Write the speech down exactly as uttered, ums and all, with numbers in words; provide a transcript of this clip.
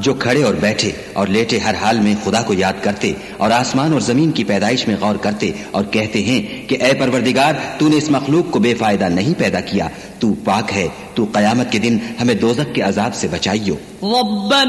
जो खड़े और बैठे और लेटे हर हाल में खुदा को याद करते और आसमान और जमीन की पैदाइश में गौर करते और कहते हैं कि ऐ परवरदिगार, तूने इस मखलूक को बेफायदा नहीं पैदा किया, तू पाक है, तू कयामत के दिन हमें दोज़ख के अजाब से बचाइयो।